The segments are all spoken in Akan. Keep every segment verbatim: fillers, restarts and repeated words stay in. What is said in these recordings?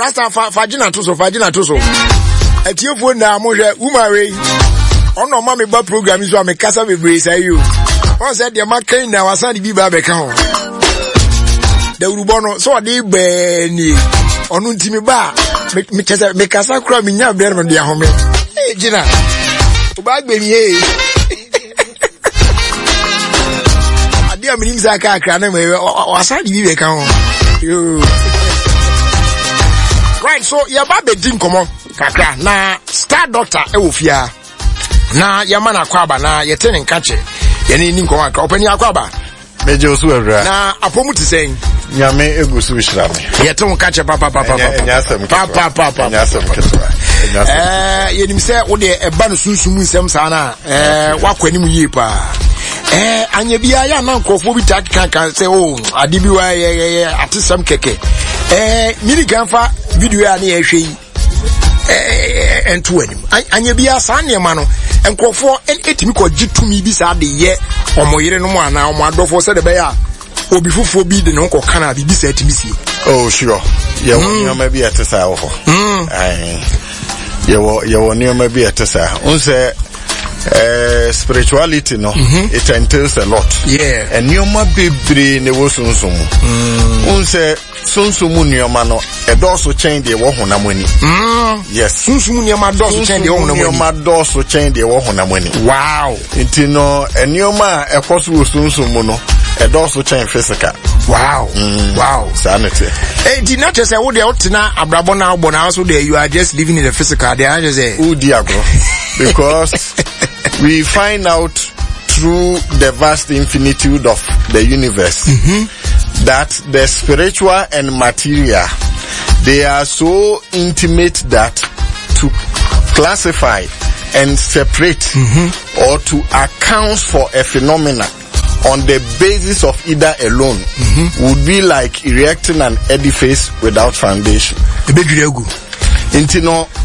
rasta fagina to so fagina to so etiefo na mo hwe umare ono ma me ba program so am kasa bebre say you on said the makan na wasan bi ba be ka ho da urubo no so de be ni onu ntimi ba me kasa me kasa kura me nya bre no de ahome eh gina oba gbemi eh ade am nim za ka kra na me wasan bi be ka ho yo. Right, so ya ba be din komo kakra na Star Doctor e wo fia na ya mana akwaba na ye tene nkache ye ni nko aka opani akwaba meje osu awura na apomu ti sen nyame egusu hira me ye tene nkache papa papa papa papa papa nyasem ketwa eh ye nim se wo de e ba no sunsumu nsem sa na eh wakwanim yi pa eh anya bia ya na nkofo bi tak kan kan se o ade bi wa ye ye atesam keke eh mini ganfa video ya na ye hwe yi eh ento anim anya bia sa ne ma no nkofo etimi ko gitumi bi sa de ye omoyire no mu ana omo adofo se de be ya obi fufo bi de no ko kana bi bi sa etimi sie oh sure ye won nyoma bi atesa wo ho ai ye wo ye won nyoma bi atesa unse uh, spirituality no mm-hmm. it entails a lot yeah and nyoma bebre ne wo sunsumu mm. unse sunsumu nyoma no e do so chain de wo honamani mm. yes sunsumu nyoma do so chain de wo honamani nyoma do so chain de wo honamani wow inti no nyoma e koso wo sunsumu no e do so chain physical wow mm. wow sanity eh di not just say wo de otina abrabo na obo na so there you are just living in the physical there just say who dia bro because we find out through the vast infinitude of the universe mm-hmm. that the spiritual and material, they are so intimate that to classify and separate mm-hmm. or to account for a phenomena on the basis of either alone mm-hmm. would be like erecting an edifice without foundation. Intino,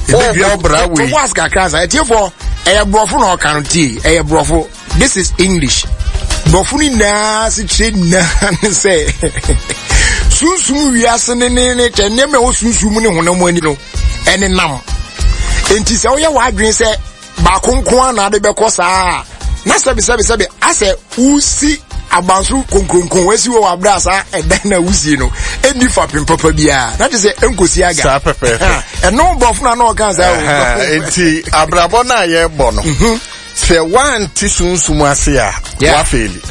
this is English. Bofuni na si trade na say sunsumu wiase ne ne ne tene me wo sunsumu ne honam ani no ene nam enti se wo ye wa adwen se ba konkon na de be kosa na sabi sabi sabi ase usi abansu konkonkon wasi wo abra sa eden na usi no eni fa pempapa bia na say enkosi aga sa pepe eno bofuna na o kan sa enti abrabo na ye bo no se one tisunsumu ase a wa faili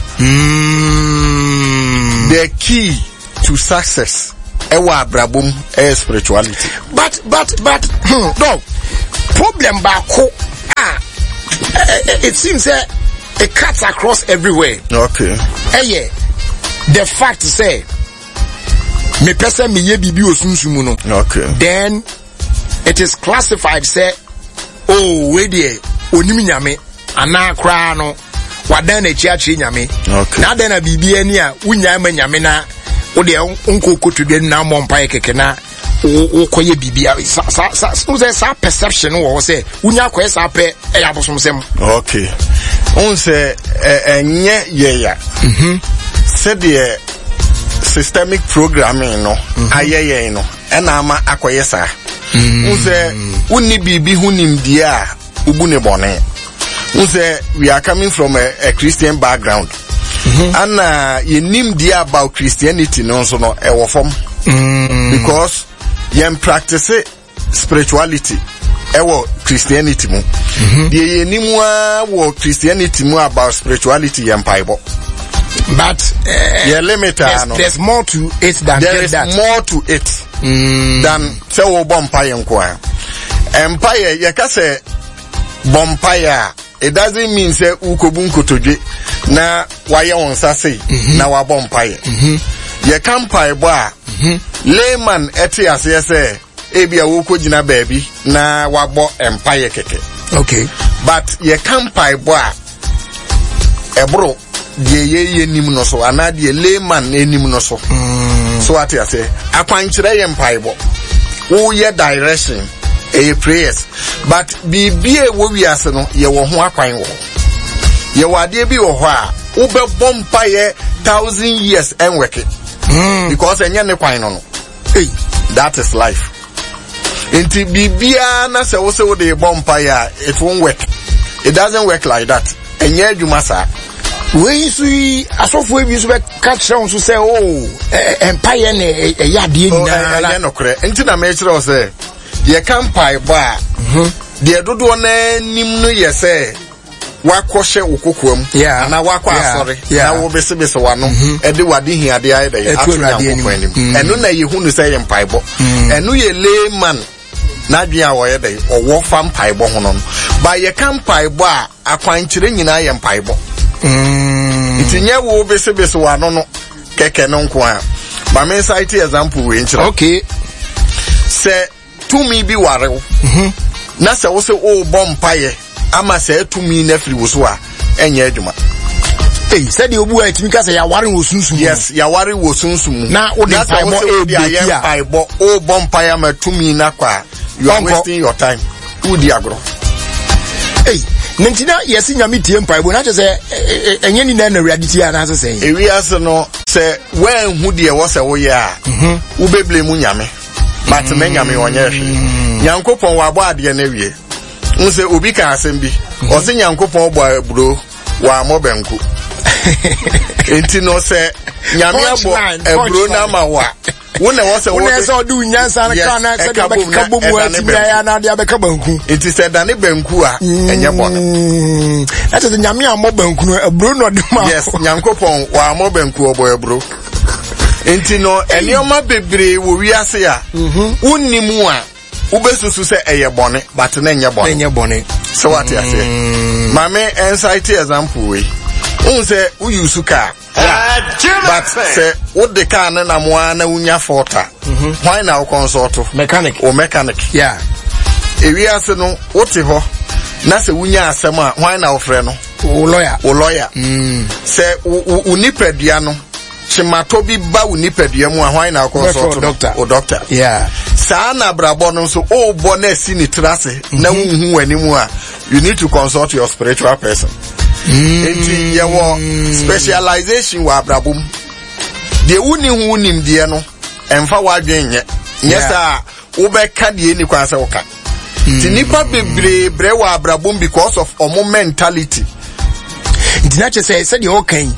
mm. the key to success ewa abrabum e spirituality but but but no problem ba ko ah it seems that it cuts across everywhere okay eh yeah the fact say me person me ye bibi osunsumu no okay then it is classified say oh we there onim nyame ana kra no wadan na chiachi nyame okay na dan na bibia ni a unya ma nyame na wo de onkokotude na mompa keke na wo koye bibia sa sa sa sa perception wo say unya koye sa pe e ya bosomsem okay on say enye ye ya mhm said the systemic programming no ayeye no e na ama akoye sa on say uni bibi hunim dia ubune bone. Say we are coming from a, a Christian background, mm-hmm. and uh, you name dear about Christianity no so no e form mm-hmm. because you practice spirituality e wo Christianity mu mm-hmm. the enimwa wo Christianity mu about spirituality yam paibo but uh, yeah limit there's, no. there's more to it than there is that. more to it mm. than say wo empire nko empire you can say empire. It doesn't mean say ukobunko toje na waye wonsa sei na wabom paye ye kan paye bo a layman eti ase say e bia wo kogina baabi na wabo empire keke okay but ye kan paye bo a ebro de ye ye nim no so ana de layman enim no so so ati ase akwankyere ye empire bo wo ye direction a prayers but be be a we are no ye wo ho akwan wo ye wade bi wo ho a wo be bompa ye thousand years en work mm. because enye ne kwan no no hey that is life Inti bibia na se wo se wo de bompa ya it won't work. It doesn't work like that. Enye adwuma sa. We sui asofo ebi so be catch on so say oh empire ne eyade nyina na no kre. Inti na me kire o say ye campai ba. Mhm. De dodo na nim no ye say wakɔhye ukokuam ana wakɔ asɔre na wo besebese wano e de wade hiade ayi da atu nyankopɔ anim eno na yehu no sɛ yɛ mpaebɔ eno yɛ layman na dwen a wɔyɛ da ɔwɔ fa mpaebɔ ho no ba yɛ ka mpaebɔ a akwankyere nyinaa yɛ mpaebɔ nti nyɛ wo besebese wano no kɛkɛ no nko a ba me cite example we nkyerɛ okay sɛ tumi bi warew na sɛ wo sɛ o bɔ mpae ama se tumi na firi wo so a enye adwuma eh said you obu atimi ka se ya ware wo sunsun yes ya ware wo sunsun na wo de paimo e bi ya paimo o bompa ya ma tumi na kwa you are wasting your time wo di agro eh nentina yesi nyame tie mpaibo na che se enye ni na na awurade tie na se se ewi ase no se wen hu de wo se wo ya mhm wo beble mu nyame but me nyame onye hwe yankopon wa abo ade na wie nse obi ka asem bi o se nyankopon ogbo aburo wa mobenku enti no se nyame abo aburo na ma wa wo na wo se wo se odu nyansa na ka na se be ka bomu ati ya na de abeka banku enti se da ne banku a enye bono that is nyame amo banku no aburo no de ma yes nyankopon wa mo banku ogbo aburo enti no enioma bebre wo wiase a unnimu a ubesusu se eye bone but na enye bone enye bone so what you say mame insight example we un se u use car but se wo de car na na mo na unya forta why na consult mechanic o mechanic yeah ewi ase no wo te ho na se unya asem a why na wo frɛ no o lawyer o lawyer mm se unipadua no chimato bi ba unipadua mu a why na consult doctor o doctor yeah sa na brabo no so o bo na si ni trase na hu wani mu a you need to consult your spiritual person enti ye wo specialization wa brabum de uni hu nim de no emfa wadwen nye nye sa wo be ka de ni kwa sa wo ka ti nipa bebre bre wa brabum because of omo mentality enti na che say say de o kan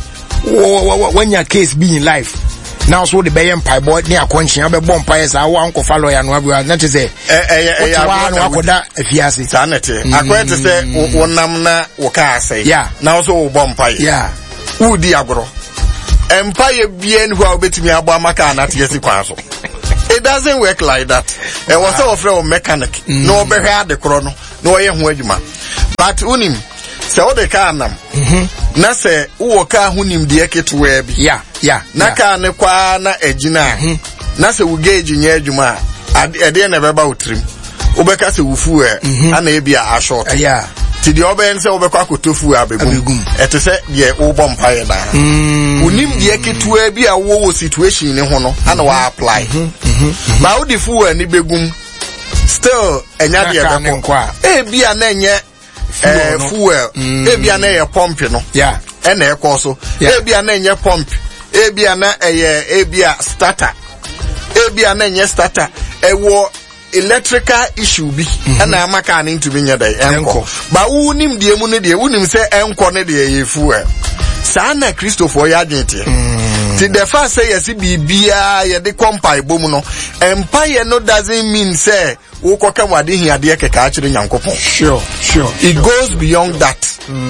when your case be in life now so the bayan pie boy near conscience be bomb pies I want to follow ya no abua na say eh eh no akoda afiase sanete akwete say wonam na wo ka asai now so bomb pie yeah who di agro empire bien who obetimi abo amaka na tiesi kwan so it doesn't work like that e was so of mechanic no be hwa de kro no no ye ho adwuma but unim se o de ka nam mhm na se wo ka hunim de ketewa bi yeah yeah na ka ne kwa na agina na se wo gauge nya adwuma e de na beba utrim wo be ka se wo fu e ana e bia a short yeah ti de oben se wo be kwa kotofu abegum ete se ye wo bom pae na unim de ketewa bi a wo wo situation ne ho no ana wa apply ba wo di fu ani begum still enya de be ko e bia na enye eh fuel e bia na ye pump no yeah e na e ko so e bia na enye pump e bia na eye e bia starter e bia na enye starter e wo electrical issue bi na amaka na ntumi nya dai enko ba wunim de mu ne de wunim se enko ne de ye fuel sa na Christopher ya dwete ti the first say yes bibia ye de compile bom no empire no doesn't mean say wo koka wade hiade keka akire nyankopon sure sure it goes beyond that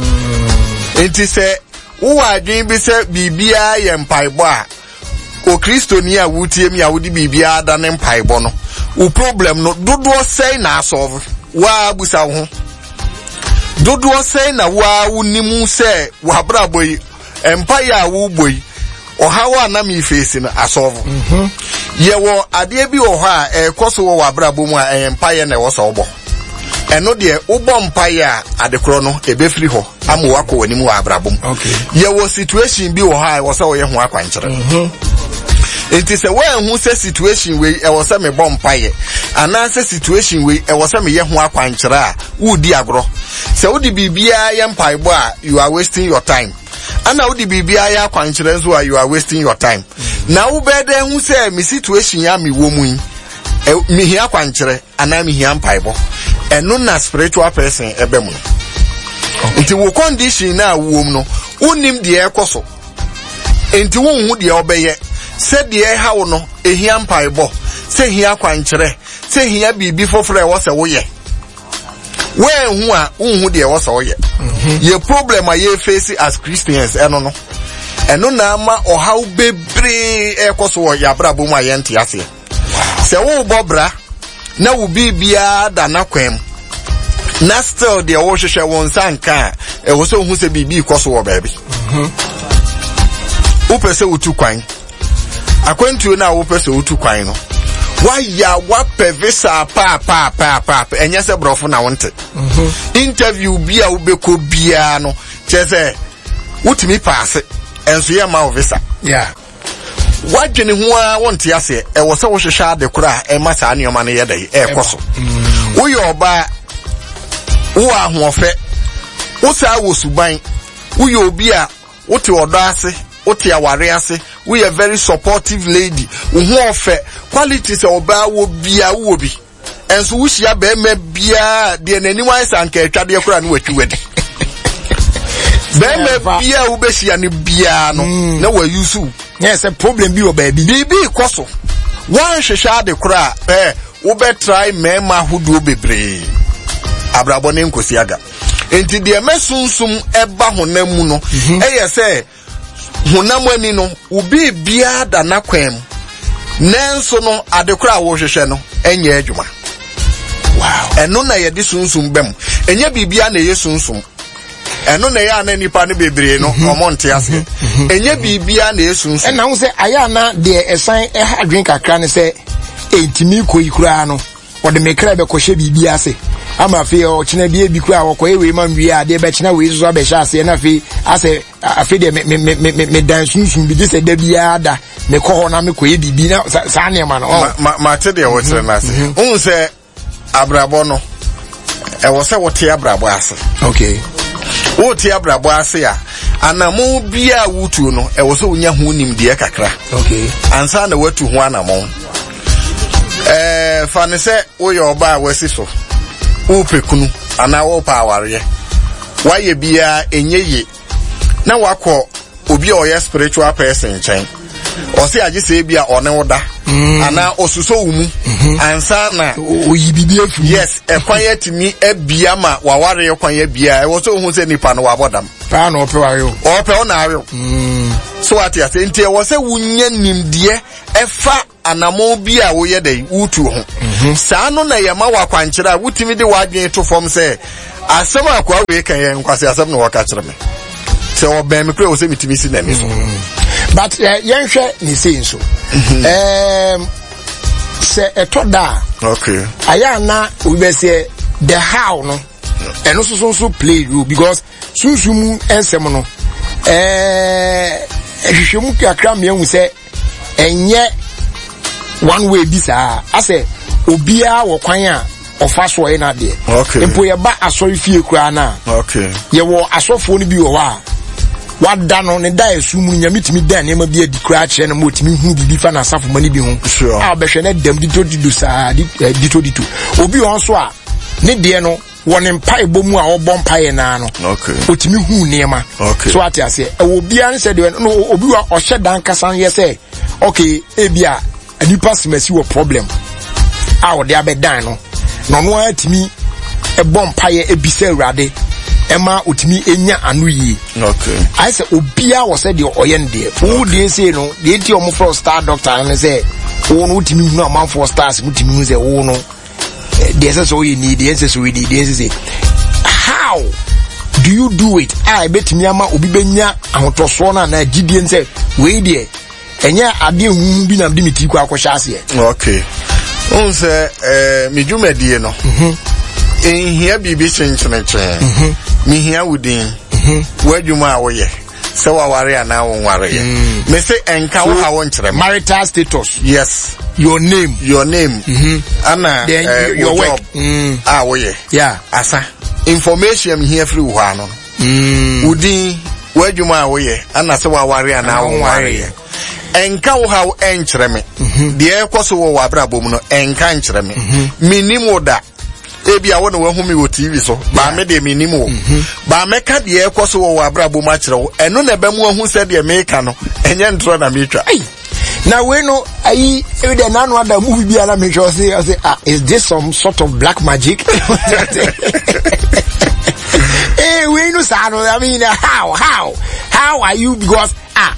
it is say wo adwen bi say bibia ye mpaibo a o kristoni a wutie mi a wodi bibia da ne mpaibo no wo problem no dodo say na solve wa busa ho dodo say na wa wunimu say wa braboy empire a wo boy o hawa na mi face na asolve mhm ye wo ade bi wo ha e koso wo abrabo mu a empire na wo so obo eno de ubo mpaye a adekro no e be free ho amu wako wani mu abrabo okay ye wo situation bi wo ha wo so wo ye ho akwankyere mhm enti se we hu se situation we e wo se me bom mpaye ana se situation we e wo se me ye ho akwankyere a wo di agro se wo di bibia ye mpaibo a you are wasting your time ana wo di bibia ya kwankyere so you are wasting your time na wo be de hu say me situation ya me wo mu me hia kwanchere ana me hia mpaibo eno na spiritual person ebe mu nti wo condition na wo mu no unim de ekoso nti wo hu de obeye se de ha wo no ehia mpaibo se hia kwanchere se hia bibi foforo wo se wo ye we hu a hu de wo se wo ye ye problem a ye face as Christians eno no eno na ama ohaw bebre ekoso wo ya brabo mu ayente ase se wo bobra na wo bibia da na kwem na still de wo hwehwe won sanka e wo so hu se bibi koso wo baabi mhm upese utu kwan akwantu na wo pese utu kwan no waya wa pevisa pa pa pa pa enye se brofo na wonte mhm interview bia wo beko bia no chese utimi pass enso ye ma visa yeah wadwene ho a wonte ase e wo se wo hwehwe ade kura e ma sa anoma no ye dai e koso wo ye oba wo ahofe wo sa wo suban wo ye obi a wo te odo ase wo te aware ase wo ye very supportive lady wo ho ofe qualities e oba wo bia wo bi enso wo hia ba ma bia de nani wan san ka atwade kura no watwi wadi ba ma bia wo be hia ne bia no na wa yusu yes a problem bi o baby bibi koso wan hwehwa de kura eh wo be try mema hudu bebre abrabo ne nkosi aga enti de mesunsum eba honamu no eye se honamu ani no ubi bia da na kwem nenso no adekura wo hwehwe no enye adwuma wow eno na ye de sunsum bem enye bibia na ye sunsum eno na ya na nipa ne bebre no omonte ase enye bibia na ye sunsum ena hu se aya na de esan e ha drink akra ne se entimi ko ikura no o de mekra be ko hye bibia ase ama fe o china bia bi kura wo ko ewe man wi ade be china we zo be hya ase na fe ase afi de me me me me dan sunsun bi se da bia da me ko ho na me ko ye bibi na sa ne ma no ma ma te de wo tere na ase un se abrabo no e wo se wo te abrabo ase okay wo te abrabo ase a anamo bia wutu no e wo se onya hu nim de kakra okay ansa na watu hu anamo eh fa ne se wo yo ba wasi so upekunu ana wo pa aware waye bia enyeye na wakọ obi o ye spiritual person chen o se age se bia one woda ana osuso wumu ansa na oyibibi afu yes ekwan yatimi abia ma waware ekwan ya bia e wo so hu se nipa no wabodam pa na ope wayo ope o na ayo mm so ati ase ntie wo se wunya nimdie efa anamo bia wo ye dai utu ho saa no na ye ma wakwankyera wutimi de wadwen to fom se asem akwa we kan ye nkwase asem no waka kyere me se obem me kure wo se mitimi si na mi so but yen hwe ni sei nso em se etoda okay aya na we be say the how no eno so so so play you because sunsumu ensem no eh ehwehwemu kakra me hu se enye one way bisa ase obia wo kwan a ofa so e na de okay empo ye ba asori fie kura na okay ye wo asofo ni bi wo wa wada no ne da esumu nyamitimi da ne ma bi adi kura kire na motimi hu bibi fa na asafo mani bi hu a behwe ne dam dito dido sa dito dito obi won so a ne de no woni mpai bomu a obon mpai na no okay otimi hu nema okay so ati ase e obi an se de no obi wa ohye dan kasan ye se okay ebia anipa simasi wo problem a wo de abedan no no no atimi e bom paye ebisa awurade ema otimi enya anu yi okay I say obia wo se de oyende wo de say no de ti omo for star doctor ne say wo no otimi hu amanfo stars mutimi hu say wo no de say so you need de say so we need de say how do you do it I betimi ama obi benya ahotoso na na gidie say we de enya ade hu bi na de meti kwa akwhya ase okay on say eh midwumadie no mhm ehia bibi chencheneche mhm mi hia wudin mhm wadwuma awoye se waware ana wonware ye me say enka wo ha won kire marital status yes your name your name mhm ana then uh, your work mm awoye yeah asa information here free wo ha no mm wudin wadwuma awoye ana se waware ana wonware ye enka wo ha wo enkyere me de ekoso wo wabrabo mu no enka nkyere me minimo da ebia wo no wahu mi wo T V so ba me de minimo ba me ka de ekoso wo wabrabo mu akyere wo eno na ba mu ahu se de me ka no enye ntro na me twa now we know I every day now other movie be ala me sure say I say ah is this some sort of black magic? Hey, we know sir, I mean how how how are you because ah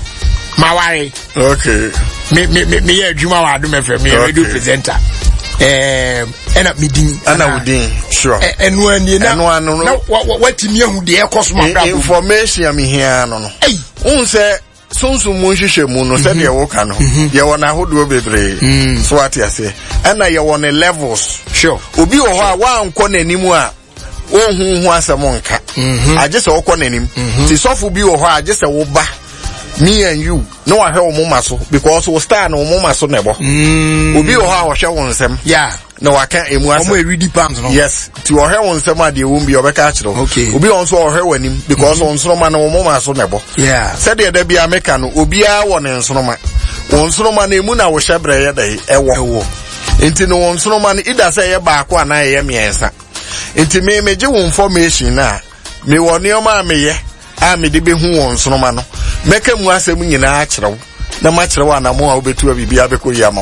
my worry okay me me me me yeah Juma wa do me for me radio presenter um and up meeting and I would sure and when you know no what what me who dey cost my information am here no no hey un say sonso mu nhihye mu no se de wo ka no ye wona hodo bebre so ati ase na ye wona levels sure obi wo ho a wa anko nanimu a ohun hu asem nka age se wo ko nanim ti sofo bi wo ho age se wo ba me and you no wa hwe wo moma so because wo star no wo moma so nebo obi wo ho a wo hwe wo nsem yeah no waka emu asa omo ready palms no yes ti wo hwe wo nsem ade wo mbi obeka akiro obi on so wo hwe wanim because on sroma no wo moma so nebo yeah said the bia meka no obi a wo ne nsroma wo nsroma na emu na wo hyebre ye dai ewo ewo enti no wo nsroma no ida say ye ba akwa na ye miensa enti me meje wo information na me wo ne o ma me ye a me de be hu wo nsroma no meka mu asem nyina akyerew na ma kyerew ana mo a obetu abibia bekori ama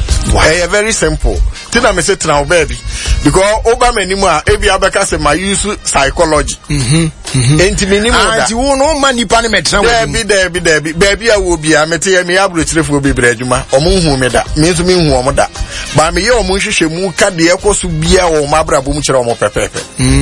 eh very simple tina me say tena obabi because oba manimu a ebi abeka say my use psychology mhm enti minimu da anti wo no ma nipa ne metra wo there be there be there be baby a wo bia mete me abro kirefo bebre adwuma omo hu me da me nso me hu omo da ba me ye omo hwehwe mu ka de ekoso bia wo ma abrabo mu kire omo pepepe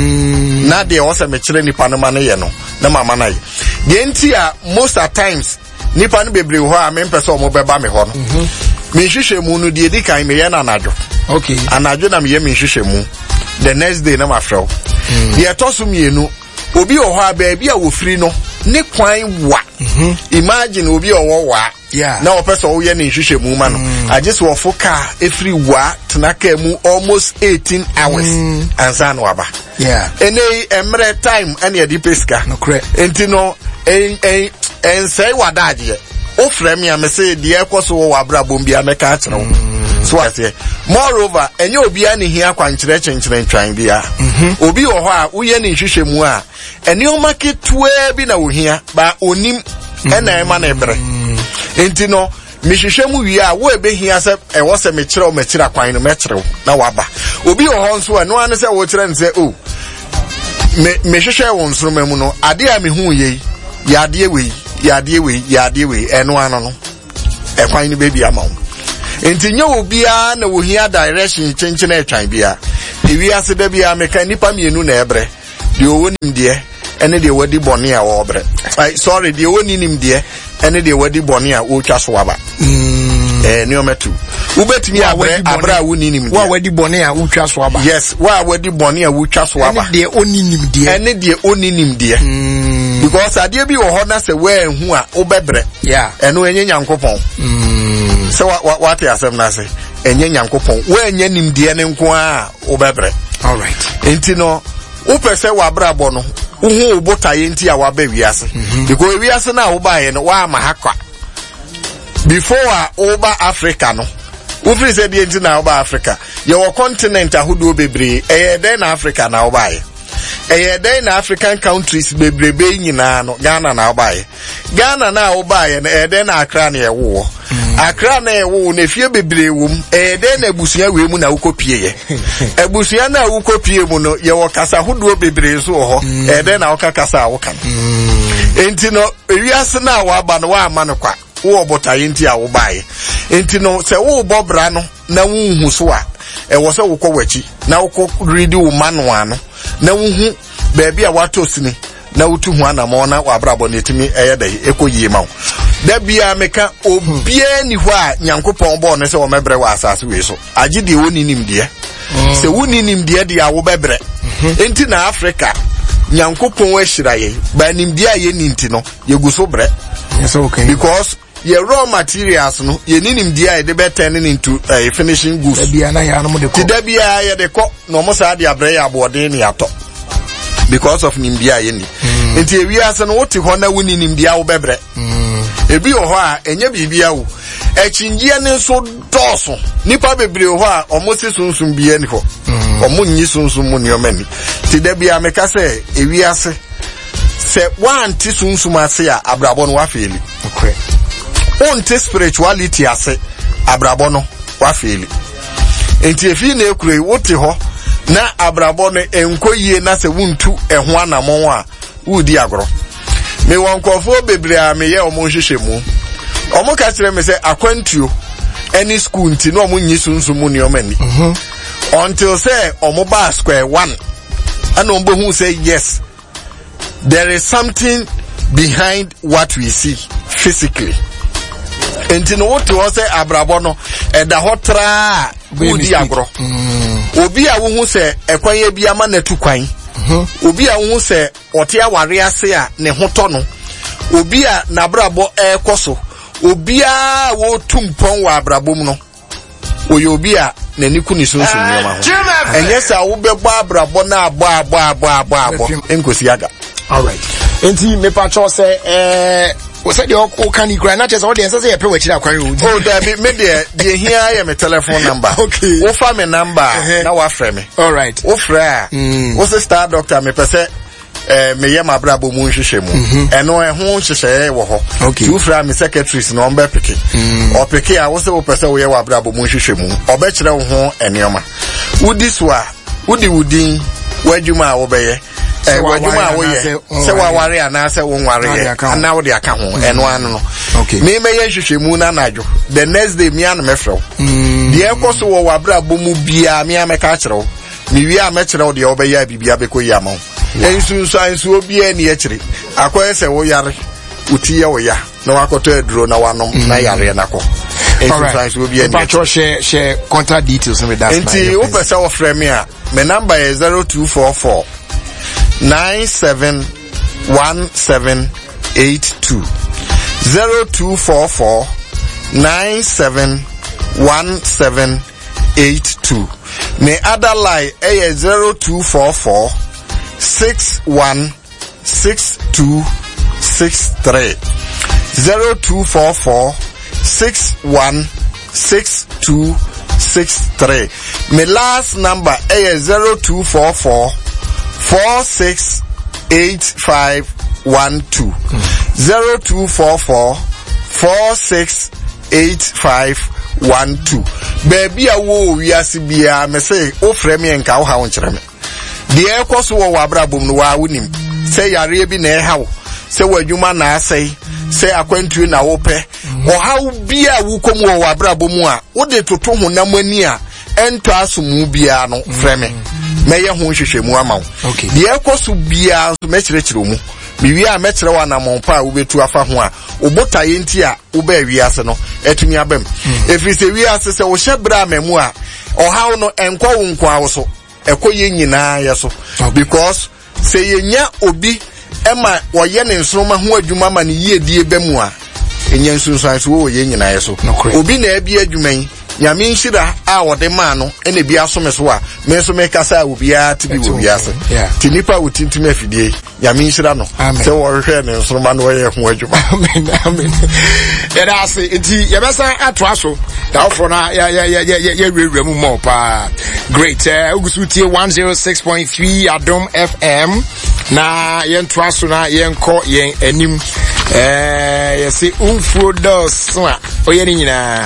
mm na de wo se me kire nipa no ma ne ye no na mama na ye de enti a most at times nipa no bebre ho a me mpese omo beba me ho no me hwehwe mu no de di kan me ye na anajo okay anajo na me ye me hwehwe mu the next day na ma frɛw de etoso mienu obi o ho a baabi a wo free no ne kwan wa imagine obi o wo wa yeah na o person wo ye ne hwehwe mu ma no agye so ofo car every wa tenaka mu almost eighteen hours mm. ansa no aba yeah enei emre time ane e di peska no correct enti no en en en say wadaje o frame ya me say de ekoso wo abra bombi ameka a kire wo so I say moreover enye obi ani hia kwankire kyenkyere ntwan bia obi wo ho a uye ne hwehwe mu a ene o maketua bi na wo hia ba onim ena ema na ebre enti no mi hwehwe mu wi a wo ebe hia se e wo se me kire o me kire kwan no me kire na waba obi wo ho nso eno ane se wo kire ne se o me me hwehwe wo nsoro mu no ade a me hu ye ya ade we ya ade we ya ade we eno ano no e kwan ni baby ama wo enti nye obia na wo hia direction chenchene atwan bia ewi ase da bia meka nipa mienu na ebre de owonim de ene de wadi bone a wo bre sorry de owoninim de ene de wadi bone a wo twa so aba mm eh ne ometu ubetimi abre abra woninim de wa wadi bone a wo twa so aba yes wa wadi bone a wo twa so aba ene de oninim de ene de oninim de mm because ade bi wo ho na se we hu a wo bebre yeah eno enye nyankopon mm so what what you asem na say enye nyankopon we enye nimde ne nko a wo bebre all right enti no wo pese wa brabo no wo hu obotaye enti a wa ba wiase because wiase na wo ba ye no wa ma hakwa before a wo ba Africa no wo free say de enti na wo ba Africa ye wo continent ahodo bebre eh den na Africa na wo ba ye eh den na African countries bebrebe nyina no Ghana na wo ba ye Ghana na wo ba ye eh den na Accra na ye wo Accra na ye wo na fie bebre wom eh den na abusua we mu na wo kopie ye abusua na wo kopie mu no ye wo kasa hodo bebre so ho eh den na wo kasa wo kan enti no ewiase na wo aba no wa ama no kwa wo botaye enti a wo bae enti no se wo bobra no na wo hu so a e wo se wo kɔ wachi na wo kɔ ready wo manual no na wo hu baabi a wato sini na wo tu hu anamo na wa brabo na etimi eye dai ekoyie ma wo da bia meka obia ni hɔ a nyankopɔn bɔ ne se wo mebre wa asase we so age de woni nim de se woni nim de de a wo bebre enti na Africa nyankopɔn ahyira ye ba nim de a ye ninti no ye guso bre yes okay because your raw materials no ye ninim dia e de be turn into uh, finishing goods da bia na ya no mo de ko da bia ye de ko no mo sa de abre ya boden ni ato because of nim dia ye ni enti ewi ase no wote ho na woni nim dia wo bebre ebi o ho a enye bibia wo echingie ne so doso nipa bebre ho a omo se sunsun bia ni ho omo nyi sunsun mu ne omani ti da bia meka se ewi ase se wan ti sunsun ase a abrabo no wa feli okay on te spirituality ase abrabo no wa feli enti efi na ekure wote ho na abrabo no enkoyie na se wuntu eho anamon a wudi agro me won kofo bebre a me ye omo hwehwe mu omo ka kire me se akwantuo any school nti no omo nyi sunsun mu ne omani mhm until say omo ba square one and ombo hu say yes there is something behind what we see physically. Enti no wote wo say abrabo no e da hotra budi agro obi a wo hu say ekwan ya bia ma na tu kwan obi a wo hu say ote aware ase a ne hoto no obi a na abrabo e koso obi a wo tumpon wa abrabo mu no oye obi a na niku ni sunsun ne ma ho enye sa wo bebo abrabo na abo abo abo abo abo enkosi aga. All right. Enti me pa cho say eh we say the o can you grant just all the say e pe we chira kwan o. Oh da me de de here ya me telephone number. Okay. Wo fa me number na wa frɛ me. All right. Wo frɛ a wo say star doctor me pese eh me ye mabrabo mu nhwehwɛ mu. Eno e ho hyehyɛ wo ho. Okay. Wo frɛ me secretaries no mbe peke. O peke a wo say wo pese wo ye mabrabo mu nhwehwɛ mu. Obe kyerɛ wo ho enioma. Wo diswa, wo di wudin, wadwuma a wo bɛyɛ. Eh wadwuma a wo ye se wa ware ana se wo nware ye ana wo de aka ho eno anu no okay me me ye hwehwemu na najo the next day me an me frɛ de ekoso wo wabra bomu bia me ameka kyerɛw me wi a me kyerɛw de obɛya bibia bekoyi ama ensu nso ansu obi ani e kyere akoye se wo yare utiye wo ya na wakoto aduro na wanom na yare na ko ensu ansu obi ani e share share contact details with that enti wo pese wo frɛ me a me number is zero two four four nine seven one seven eight two zero two four four nine seven one seven eight two. Me other line is zero two four four six one six two six three zero two four four six one six two six three. Me last number is zero two four four four six eight five one two zero two four four four six eight five one two. Baby a wo wiase bia me say o frɛ me enka wo ha wo kyerɛ me de ekoso wo wabrabom no wa wonim say yare bi na e ha wo say wadwuma na asai say akwantu na wo pɛ o ha wo bia wo kom wo wabrabom a wo de toto honam ani a ento asomu bia no frɛ me meye ho hwehwemu ama wo okay de ekoso bia so mekyerɛkyerɛ mu biwi a mekyerɛ wa na monpa a wobetu afa ho a obota yenti a wo ba wiase no etumi abam efiri se wiase se wo hye bra mamu a ohaw no enkwa wo nkwa wo so ekoye nyinaa ye so because se yenya obi ema woye ne nsroma ho adwuma ma ne yiedie bamu a enya nsunsuan so wo ye nyinaa ye so obi na abi adwuma yi nyame nhyira a wode ma no ene bia so me so a me so me kasa obi a tibi wo biase ti nipa wotintim afidie nyame nhyira no se wo hwehwe ne nsoroma no ye ho adwuma amen amen ya da se enti ye besa atoa so da ofo na ya ya ya ya ya rewre mu mo pa great uh, ugusu tie one oh six point three Adom F M na yen toa so na yen ko yen anim eh ye se umfuo dos so a oye ni nyina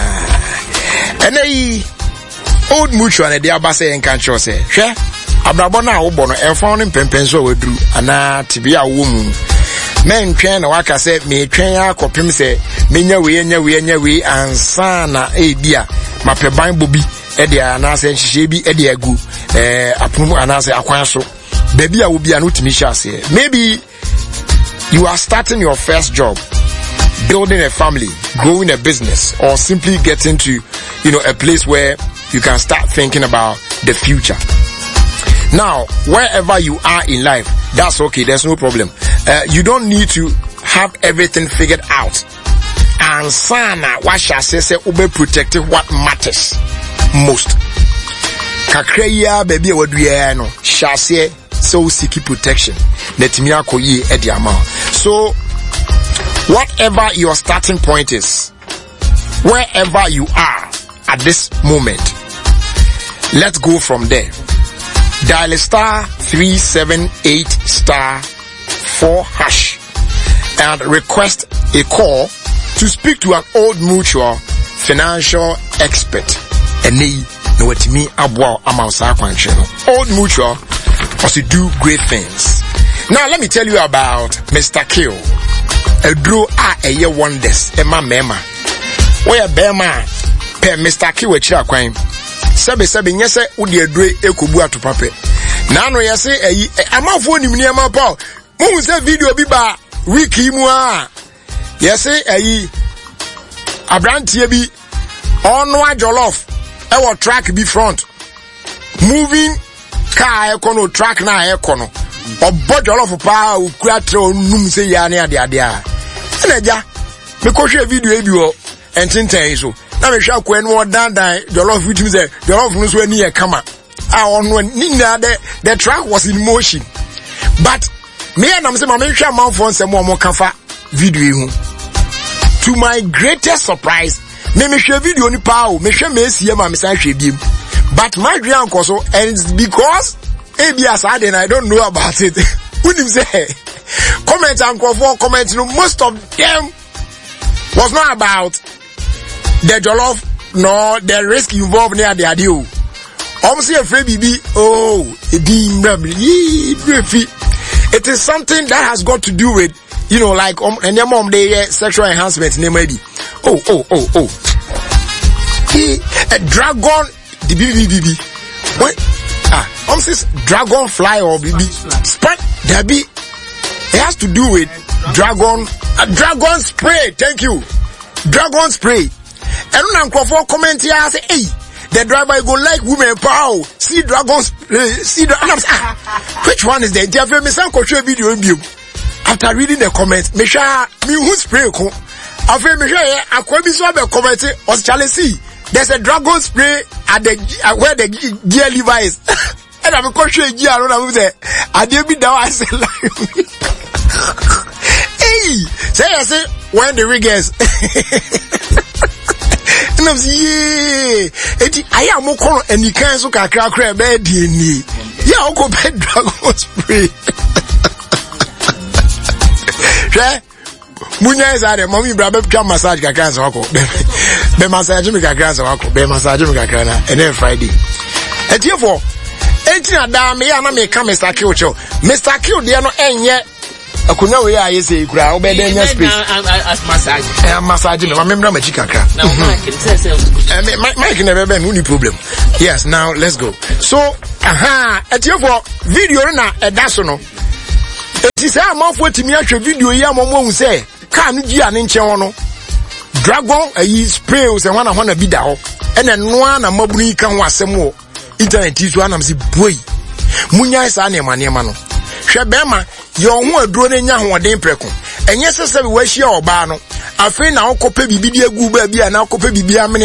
enei old mutual na dia ba say en kan cho say hwe abrabo na wo bo no enfon no pempen so waduru ana tibia wo mu men twen na waka say me twen akopem say menya we enya we enya we ansa na e bia mapeban bobi e dia ana say nhihye bi e dia agu eh apunu ana say akwan so da bia wo bia no timi sha say maybe you are starting your first job, building a family, growing a business, or simply getting to, you know, a place where you can start thinking about the future. Now, wherever you are in life, that's okay. There's no problem. Uh, you don't need to have everything figured out. And sana, what shall say, say, ube protective what matters most. Kakreya, baby, what do you know? Shall say, so seeking protection. Let me call ye at the amount. So, Whatever your starting point is, wherever you are at this moment, let's go from there. Dial star three seven eight star four hash and request a call to speak to an Old Mutual financial expert. And they know what me about Old Mutual also do great things. Now let me tell you about Mister Kill. A draw a year wonders, a ma mema. Where Bema per Mister Kill a chia crime. Sabe sabe nyese udi a dre ekubu atu pape. Nano yase a ama phone ni ama pa. Mu se video biba wiki mu a. Yase ayi abrantie bi onwa jollof e wo track bi front. Moving car e kono track na e kono. Obo jollof pa ukura tre onum se ya ne ade ade a. Na ja me ko hwe video e bi o entinten so. Na me hwa kwa no dan dan jollof which means jollof no so ani e kama. Ah ono ni na the the track was in motion. But me and am say ma me hwa man for nsem o mo kafa video hu. To my greatest surprise, me me hwe video ni pa o, me hwe me esie ma me san hwe biem. But my dream also, and it's because A B S I I don't know about it. What him say? Comment and for comment, you know, most of them was not about the jollof nor the risk involved near the idea. Obviously, a free B B, oh, it is something that has got to do with, you know, like um, and your mom they uh, sexual enhancement, maybe. Oh, oh, oh, oh. He a dragon, the B B B B. What? Ah, um, this dragonfly or B B spread there be. It has to do with dragon, uh, dragon spray. Thank you, dragon spray. And now for comment here, I say, hey, the driver go like women power. See dragon spray. See dragon. Ah, which one is the? Jeff, me some control video view. After reading the comments, me sure me who spray ko. After me sure I could be so be comment. Os Charlie see. There's a dragon spray at the uh, where the gear lever is. And I'm going to show you gear around there. I did be down. I said, hey, say I say when the rig is. And I'm saying, yeah, I am more corner and you can't so crack crack bed. Yeah, I'll go bed dragon spray. Yeah. Munya is at a mommy brother come massage kakran's wako. Be massage me kakran's wako. Be massage me kakrana. And then Friday. And therefore, eighteen down me and I may come Mister Kill. Mister Kill, they are not any yet. I could know where I say, crowd, but then yes, please. As massage. I'm massaging. I remember my chicken crack. Now, Mike never been any problem. Yes, now let's go. So, aha, at therefore, video na a dasono. It is a month for me actual video. Ya mom say, can you an inch on dragon a sprays and one I want to be down. And then one a mobile can was some more. Internet is one of the boy. Munya is an emanimano. Shabema, your one drone in your day precon. And yes, I said, where she or bano. I feel now copy be a good baby and now copy be a many.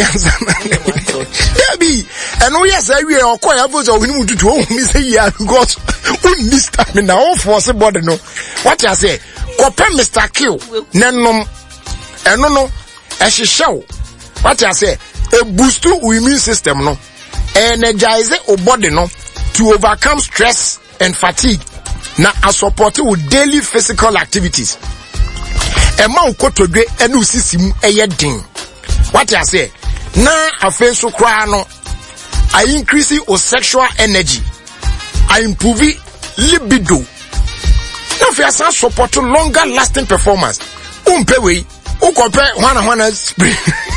Baby, and oh yes, I will quite have us or we need to me say, yeah, God, this time now for somebody no. What I say, copy Mister Kill, Nanom, and no, no, as she show. What I say, a boost to immune system no, energize or body no, to overcome stress and fatigue. Now, I support you with daily physical activities. A man ko to dwe enu sisim eye din. What I say? Na afen so kra no. I increase your sexual energy. I improve libido. Na fi asa support longer lasting performance. Umpe we, u compare one and one spray.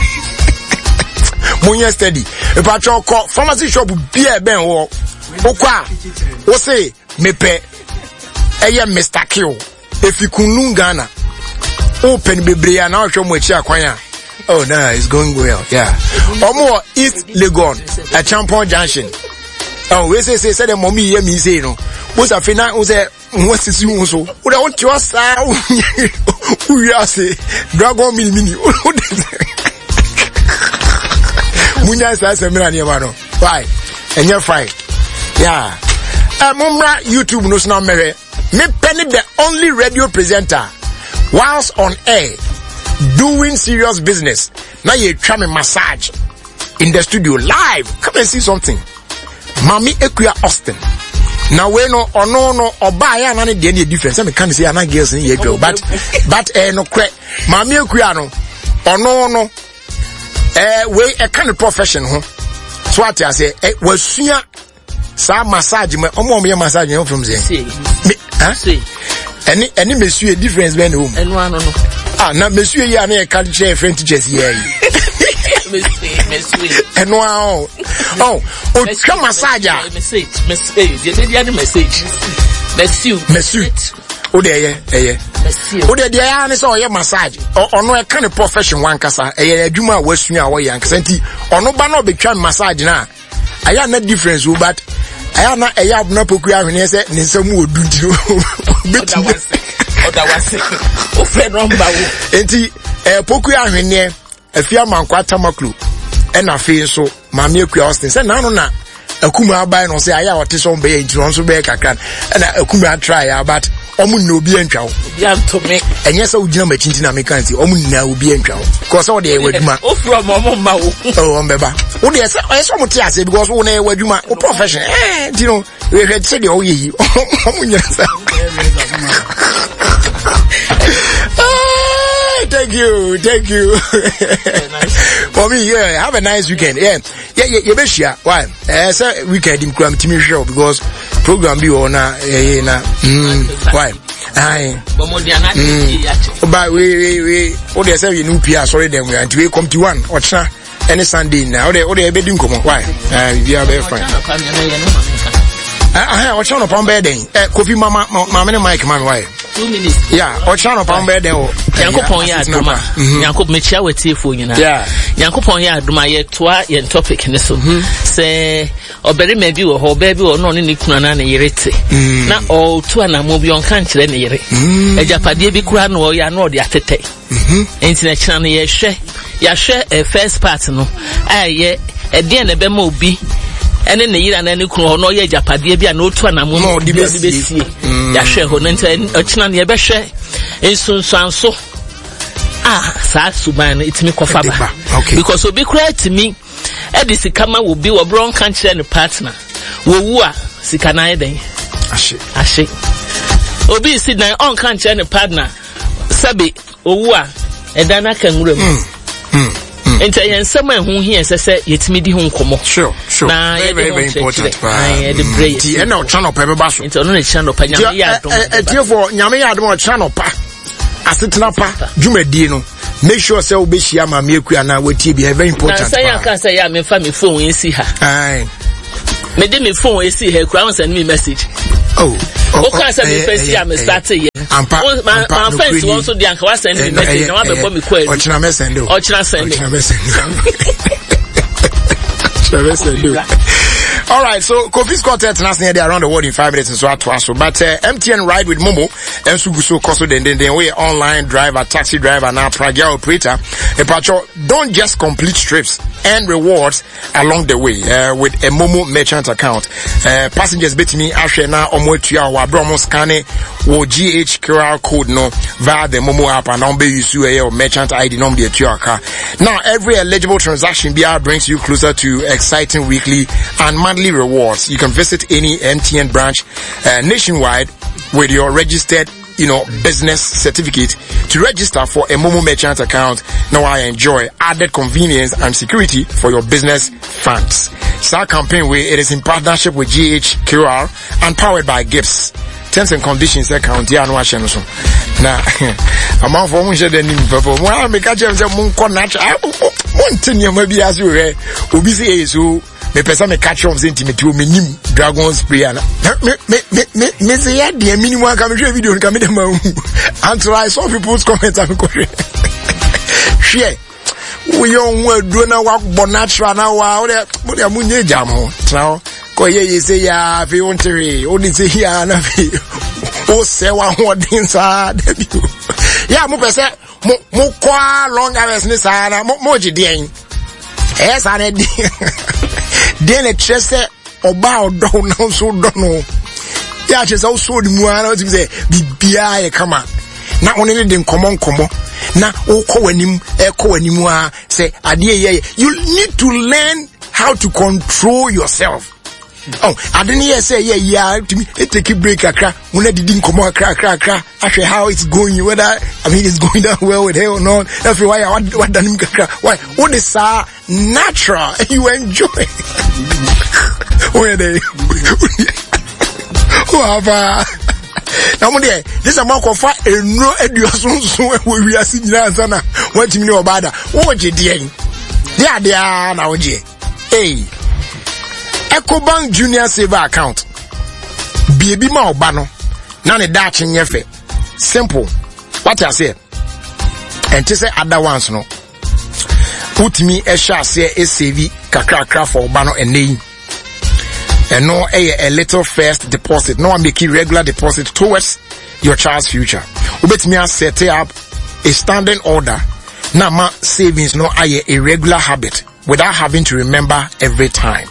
Munya steady. E pa cho ko pharmacy shop bia ben wo. Okwa. O say mepe eye Mister Kill. If you kunu Ghana. Open Biblia now show me kwanya. Oh no, it's going well. Yeah. Or more East Legon at Champon Junction. Oh, we say say say the mommy hear me say no. What's a fina who say what is you so? What I want to say we are say dragon mini mini. Munya say say me na near no. Why? And you're fine. Yeah. Uh, Mumra YouTube no now mere. Me penny the only radio presenter whilst on air doing serious business. Now you try me massage in the studio live. Come and see something. Mami Ekuya Austin. Now we know or no no or buy any any difference. I can't say I'm girls in here girl, but but eh no cre Mami Ekuya no or no no eh we a kind of profession ho. So what I say eh was suya sa massage me omo me massage from there. Me huh? Any any monsieur difference when home. And one no. Ah na monsieur ya na e can share French teachers here. And wow. Oh, oh, come massage. Message, message. You did the message. Monsieur, monsieur. Oh, there, yeah, yeah. Oh, there, there, and so yeah, massage. Or no, a kind of profession one kasa. Eh, Juma West New Away and Senti. Or no, but no, be trying massage now. I am not difference, but I am not a yab no pokuya when I said, and some would do you. That was it. Oh, that was it. Oh, Fred Rumba. Enti, eh, pokuya when ye. If you are man kwata maklu and a feel so Mami Ekuya Austin say na no na akuma buy no say aya wote so be enti no so be kakran and akuma try but omu na obi antwa wo bia to me enye say ugina machinti na make anti omu na obi antwa wo because all dey wadwuma o from omo ma wo oh ombeba wo dey say o so muti ase because wo na wadwuma o profession eh you know we had say dey o yi omu nya say Thank you, thank you. For me, yeah, have a nice weekend. Yeah, yeah, yeah, yeah, yeah. Why? Uh, so weekend in Kram Timmy show because program be on na, yeah, na. Why? Aye. But we, we, we. Oh, they say we know P R. Sorry, then we and we come to one. What's that? Any Sunday now? Oh, they, oh, they be doing come on. Why? Uh, we are very fine. Ah, what's on upon bed then? Eh, Kofi Mama, Mama, and Mike, man, why? Two minutes. Yeah, what's on upon bed then? Yankopon ya duma. Yankop me chia wetie fo nyina. Yeah. Yankopon ya duma ye toa ye topic ne so. Say obere ma bi wo ho ba bi wo no ne kunu na ne yerete. Na o toa na mo bi on kan kire ne yere. Ejapade bi kura no ya no de atete. Mhm. Enti na kira no ye hwe. Ya hwe first part no. Aye e de na be ma obi ene ne yira na ne kunu no ye japade bia na otu na mo no de besie ya hwe ho no nti ochina ne ye be hwe ensunsuanso ah sa suban itimi kofa ba because obi kura timi e de sikama wo bi wo bron kan kire ne partner wo wu a sika na ye den ahye ahye obi si dan on kan kire ne partner sabe owu a edana kan nwura mu mm enti yensem ehun hi esese yetimi di ho nkomo sure sure na very very, very important ai the brain ti e na channel pa be ba so enti ono na channel pa nyame ya dom e tie for nyame ya dom channel pa asetena pa dwumadi no make sure say we be share Mami Ekuya na wetie bi very important na say ya kan say ya me fa me phone esi ha ai me de me phone esi ha kura send me message oh o kan say me first year me start here ampa my friends want to dey anka wa send me message na wa be for me call o china me send o o china send o china me send china send all right, so Kofi's quartet nas near there around the world in five minutes and so to us. But uh, M T N ride with Momo and Suguso Koso then then then we online driver, taxi driver now Pragya operator. A patrol don't just complete trips and rewards along the way uh, with a Momo merchant account. Uh, passengers bet me actually now omo tuya wa bromo scanning or G H Q R code no via the Momo app and on be use your merchant I D number to your car. Now every eligible transaction B R brings you closer to exciting weekly and monthly rewards. You can visit any M T N branch uh, nationwide with your registered, you know, business certificate to register for a Momo merchant account. Now I enjoy added convenience and security for your business funds. Our campaign where it is in partnership with G H Q R and powered by Gibbs. Terms and conditions account ya no ahye no so na amount for mun shede nim papa mo a me ka chem se mun ko na cha mun tinya ma bi aso he obi se yeso me pesa me catch on sentiment o me nim dragon spray ana me me me me se ya de minimum aka me hwe video nka me dem ma until I saw people's comments am ko hwe hwe we yon wa do na wa bo natural na wa o de mo de munye jam ho tra ko ye ye say ya fi ontiri o ni say ya na fi o se wa ho din sa debi ya mo pese mo mo kwa long hours ni sa na mo mo gide en e sa na di de le trese oba odo na so do no ya che so so di mu ana o ti say bibia ye kama na only the common komo na oko wanim eko wanimu a say ade ye you need to learn how to control yourself. Oh, I didn't hear say yeah yeah to me it take a break akra when I didn't come out crack crack crack actually how it's going, whether I mean it's going down well with her or not. That's why I what what done why what is uh natural you enjoy. Where they whoever now there this amount of fat and no education so we are seeing sana what you know about that what you doing there they are now hey Ecobank Junior Saver Account. Baby ma obano. Na ne dachi nyefe. Simple. What I say? And to say other ones no. Put me a share say a save kakra kakra for obano and name. And no a, a little first deposit. No one making regular deposit towards your child's future. Ubet me a set up a standing order. Na ma savings no a a regular habit without having to remember every time.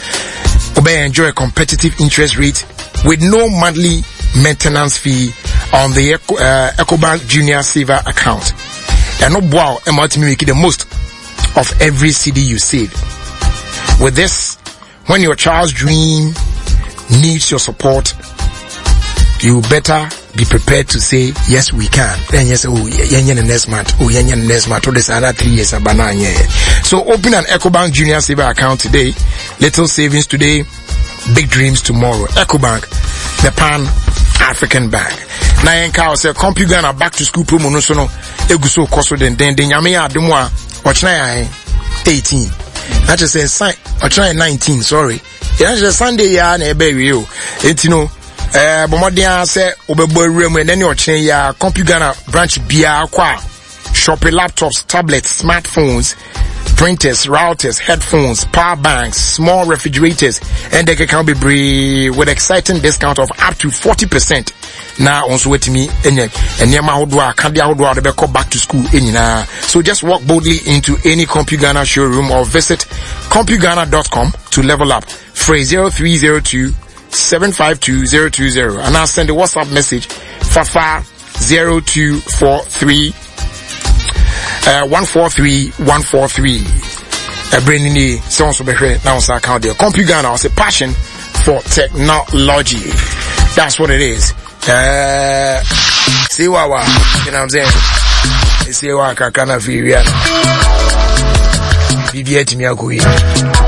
Obey enjoy a competitive interest rate with no monthly maintenance fee on the Eco, uh, Ecobank Junior Saver account. And no wow, and make the most of every C D you save. With this, when your child's dream needs your support, you better be prepared to say, yes, we can. Then yes, oh, yeah, next month, oh, yeah, next month, oh, this other three years, yeah. So open an Ecobank Junior Saver account today. Little savings today, big dreams tomorrow. Ecobank, the Pan-African Bank. Na yenka say CompuGhana back to school promo no so no eguso koso den den den nyame ya ademo a ochina ya eighteen. That just say sign ochina nineteen, sorry. Yeah, just Sunday ya na ebe wi o. Enti no eh bomodin say obebo awrem and then ochina ya CompuGhana branch bia kwa shopping laptops, tablets, smartphones, printers, routers, headphones, power banks, small refrigerators, and they can be free with exciting discount of up to forty percent. Now, also with me, and Yama Hodwa, Kandia Hodwa, they call back to school. So just walk boldly into any CompuGhana showroom or visit CompuGhana dot com to level up. Phrase zero three zero two seven five two zero two zero. And I'll send a WhatsApp message, Fafa zero two four three Uh, one four three one four three. A brain in sounds to be here now. So account there. CompuGhana was a passion for technology. That's what it is. Uh, see what, you know what I'm saying? See what I can feel. Yeah,